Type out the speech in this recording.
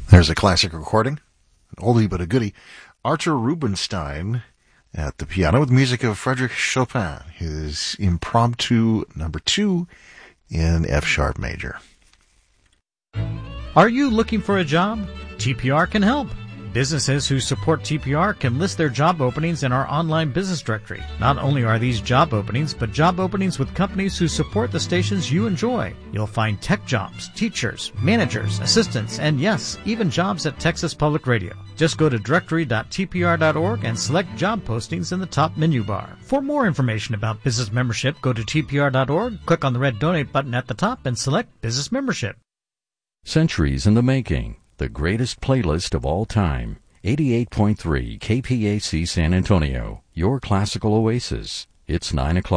There's a classic recording, an oldie but a goodie. Arthur Rubinstein at the piano with music of Frédéric Chopin, his Impromptu number 2 in F sharp major. Are you looking for a job? TPR can help. Businesses who support TPR can list their job openings in our online business directory. Not only are these job openings, but job openings with companies who support the stations you enjoy. You'll find tech jobs, teachers, managers, assistants, and yes, even jobs at Texas Public Radio. Just go to directory.tpr.org and select job postings in the top menu bar. For more information about business membership, go to tpr.org, click on the red donate button at the top, and select business membership. Centuries in the Making, the greatest playlist of all time. 88.3 KPAC San Antonio, your classical oasis. It's 9 o'clock.